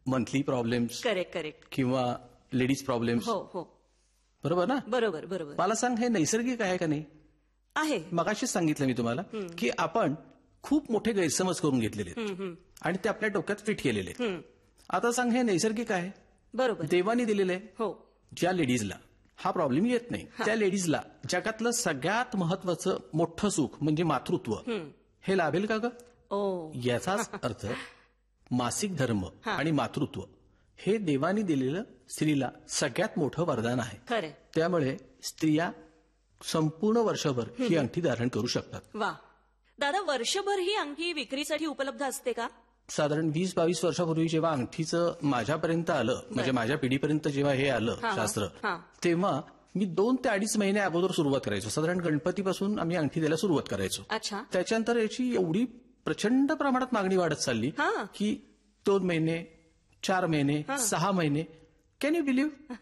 Monthly problems correct correct. किंवा ladies problems. हो हो. बरोबर ना? बरोबर बरोबर. मला सांग, हे नैसर्गिक आहे का नाही? आहे. मगाशीच सांगितलं मी तुम्हाला की आपण खूप मोठे गैरसमज करून घेतलेले आहेत आणि ते आपल्या डोक्यात फिट केलेले आहेत. आता सांग, हे नैसर्गिक आहे? बरोबर. देवाने दिलेलं आहे. हो. ज्या लेडीजला हा प्रॉब्लेम येत नाही त्या लेडीजला जगातलं सगळ्यात महत्वाचं मोठं सुख म्हणजे मातृत्व हे लाभेल का ग? ओ. याचाच अर्थ मासिक धर्म आणि मातृत्व हे देवाने दिलेलं स्त्रीला सगळ्यात मोठं वरदान आहे. खरं. त्यामुळे स्त्रिया संपूर्ण वर्षभर ही अंगठी धारण करू शकतात. वा. दादा, वर्षभर ही अंगठी विक्रीसाठी उपलब्ध असते का? साधारण 20-22 वर्षापूर्वी जेव्हा अंगठीचं माझ्यापर्यंत आलं, म्हणजे माझ्या पिढीपर्यंत जेव्हा हे आलं शास्त्र, तेव्हा मी 2 ते 2.5 महिने अगोदर सुरुवात करायचो. साधारण गणपतीपासून आम्ही अंगठी द्यायला सुरुवात करायचो. अच्छा. त्याच्यानंतर याची एवढी प्रचंड प्रमाणात मागणी वाढत चालली की 2 महिने, 4 महिने, 6 महिने. Can you believe?